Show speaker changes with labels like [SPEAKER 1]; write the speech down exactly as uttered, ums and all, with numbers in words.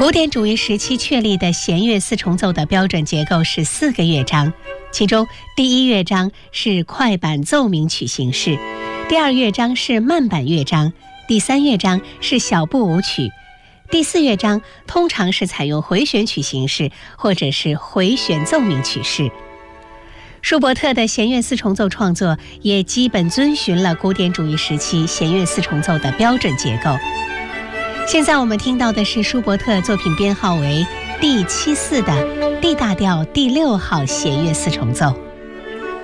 [SPEAKER 1] 古典主义时期确立的弦乐四重奏的标准结构是四个乐章，其中第一乐章是快板奏鸣曲形式，第二乐章是慢板乐章，第三乐章是小步舞曲，第四乐章通常是采用回旋曲形式或者是回旋奏鸣曲式。舒伯特的弦乐四重奏创作也基本遵循了古典主义时期弦乐四重奏的标准结构。现在我们听到的是舒伯特作品编号为第七四的 D 大调第六号弦乐四重奏。